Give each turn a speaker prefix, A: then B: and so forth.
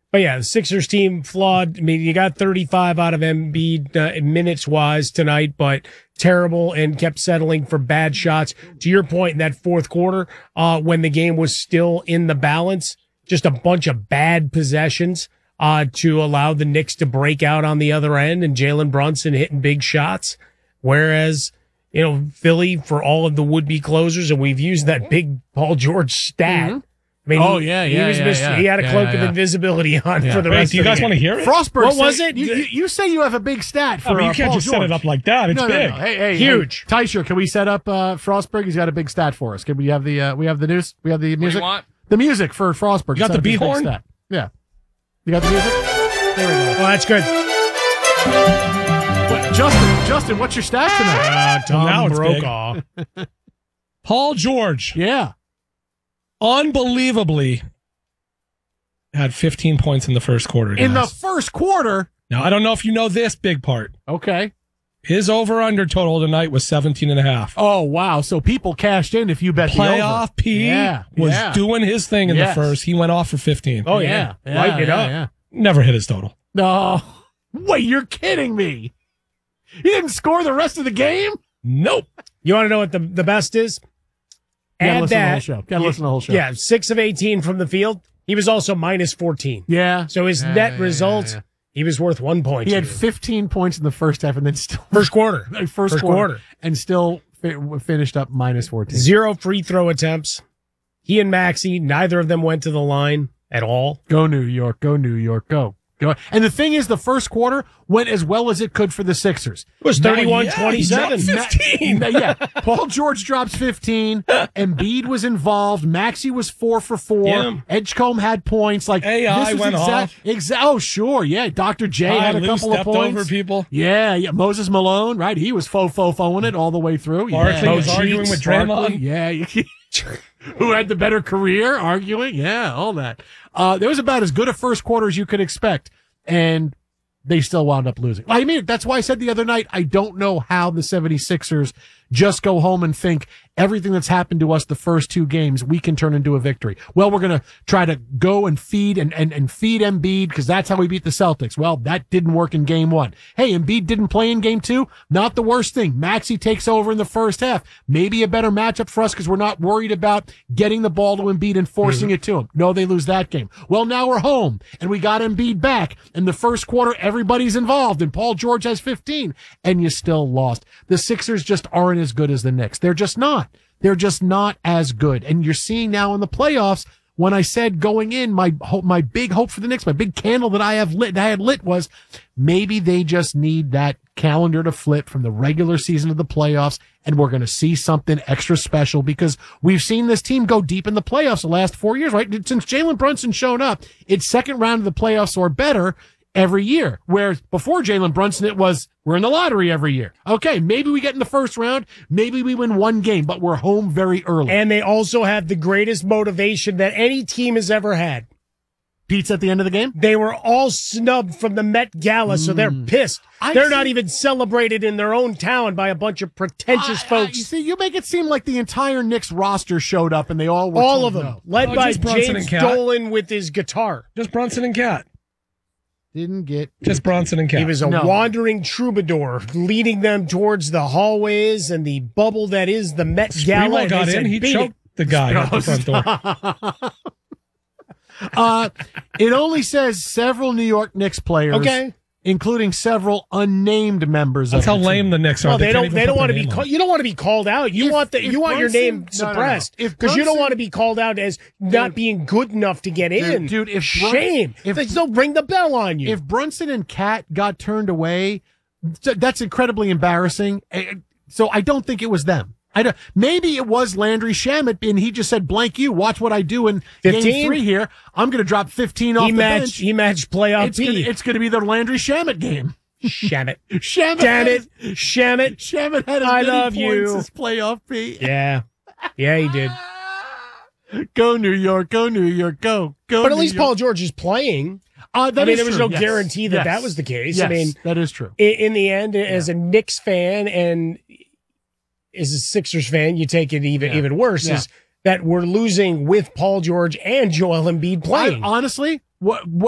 A: But yeah, the Sixers team flawed. I mean, you got 35 out of Embiid minutes-wise tonight, but terrible and kept settling for bad shots. To your point, in that fourth quarter, when the game was still in the balance, just a bunch of bad possessions to allow the Knicks to break out on the other end and Jalen Brunson hitting big shots. Whereas, Philly, for all of the would-be closers, and we've used that big Paul George stat,
B: Mm-hmm.
A: I mean, he had a cloak of invisibility on for the rest of the game.
C: Do you guys want to hear it?
B: Frostberg,
A: what was it?
B: You say you have a big stat for
C: you can't
B: Paul
C: just
B: George.
C: set it up like that. It's big.
B: No. Hey,
A: huge.
B: Hey, Tysher, can we set up Frostberg? He's got a big stat for us. Can we have the we have the news? We have the music.
D: What do you want?
B: The music for Frostberg.
C: You got the
B: Set up his big
C: B-horn?
B: stat. Yeah. You got the music? There we go.
A: Well, that's good.
B: Justin, what's your stat tonight?
C: Now
A: Tom
C: it's
A: Brokaw.
C: Paul George,
B: Yeah.
C: unbelievably, had 15 points in the first quarter.
B: In the
C: guys.
B: first quarter.
C: Now, I don't know if you know this big part.
B: Okay.
C: His over-under total tonight was 17.5.
B: Oh, wow. So people cashed in if you bet the over.
C: Playoff P was doing his thing in the first. He went off for 15.
A: Oh, yeah. Lighten it up.
B: Yeah.
C: Never hit his total.
B: No. Wait, you're kidding me. He didn't score the rest of the game?
C: Nope.
A: You want to know what the best is?
B: Gotta
A: Add
B: listen to the
A: that.
B: whole show. Gotta listen to the whole show.
A: Yeah, 6 of 18 from the field. He was also minus 14.
B: Yeah.
A: So his net result, he was worth 1 point.
B: He had 15 points in the first half and then still
A: first quarter.
B: First quarter. And still finished up minus 14.
A: 0 free throw attempts. He and Maxey, neither of them went to the line at all.
B: Go New York. Go New York. Go. And the thing is, the first quarter went as well as it could for the Sixers.
A: It was 31-27.
C: 15.
B: Yeah. Paul George drops 15. Embiid was involved. Maxey was 4 for 4.
C: Yeah.
B: Edgecombe had points. Like
C: AI
B: this was
C: went off.
B: Oh, sure. Yeah. Dr. J had a couple of
C: stepped
B: points.
C: over people.
B: Yeah. Moses Malone, right? He was fo-fo-foing it all the way through.
C: Barkley
B: Yeah.
C: was arguing with Draymond.
B: Yeah. Who had the better career, arguing. Yeah, all that. There was about as good a first quarter as you could expect, and they still wound up losing. I mean, that's why I said the other night, I don't know how the 76ers just go home and think everything that's happened to us the first two games, we can turn into a victory. Well, we're going to try to go and feed and feed Embiid because that's how we beat the Celtics. Well, that didn't work in game one. Hey, Embiid didn't play in game two. Not the worst thing. Maxey takes over in the first half. Maybe a better matchup for us because we're not worried about getting the ball to Embiid and forcing it to him. No, they lose that game. Well, now we're home and we got Embiid back. In the first quarter, everybody's involved and Paul George has 15 and you still lost. The Sixers just aren't as good as the Knicks. They're just not. They're just not as good. And you're seeing now in the playoffs, when I said going in, my big hope for the Knicks, my big candle that I had lit was maybe they just need that calendar to flip from the regular season to the playoffs. And we're going to see something extra special because we've seen this team go deep in the playoffs the last 4 years, right? Since Jalen Brunson showed up, it's second round of the playoffs or better every year. Whereas before Jalen Brunson, it was, we're in the lottery every year. Okay, maybe we get in the first round. Maybe we win one game, but we're home very early.
A: And they also have the greatest motivation that any team has ever had.
B: Pizza at the end of the game?
A: They were all snubbed from the Met Gala, so they're pissed. They're not even celebrated in their own town by a bunch of pretentious folks.
B: You see, you make it seem like the entire Knicks roster showed up and they all were
A: all
B: told
A: of them,
B: no.
A: led by
C: just Brunson
A: James
C: and Cat.
A: Dolan with his guitar.
C: Just Brunson and Cat.
B: Didn't get...
C: Just Brunson and Cat.
A: He was a wandering troubadour, leading them towards the hallways and the bubble that is the Met Gala.
C: Spremo got in. He choked the guy at the front door.
B: It only says several New York Knicks players,
A: Okay.
B: including several unnamed members
C: That's
B: of
C: how
B: the
C: lame
B: team.
C: the Knicks are.
A: Well, they don't
C: can't even
A: want to
C: put
A: be
C: their name on.
A: you don't want to be called out. You want your
B: Brunson-
A: name
B: no.
A: suppressed
B: If
A: because you don't
B: Brunson-
A: want to be called out as not being good enough to get in.
B: Dude, if
A: shame.
B: if
A: They'll ring the bell on you.
B: If Brunson and Cat got turned away, that's incredibly embarrassing. So I don't think it was them. Maybe it was Landry Shamet, and he just said, blank you, watch what I do in
A: 15?
B: game 3 here. I'm going to drop 15 off the bench.
A: He matched playoff P.
B: It's going to be the Landry Shamet game.
A: Shamet.
B: Shamet.
A: Damn it. Shamet.
B: Shamet had as
A: I
B: many
A: love
B: points
A: you.
B: as playoff P.
A: Yeah. Yeah, he did.
B: Go New York, go New York, go.
A: But at
B: New
A: least
B: York.
A: Paul George is playing.
B: That
A: I mean,
B: is
A: there was
B: true.
A: no
B: Yes.
A: guarantee that
B: Yes.
A: that was the case.
B: Yes,
A: I mean,
B: that is true.
A: In the end, as a Knicks fan and as a Sixers fan, you take it even worse, is that we're losing with Paul George and Joel Embiid playing.
B: Honestly, what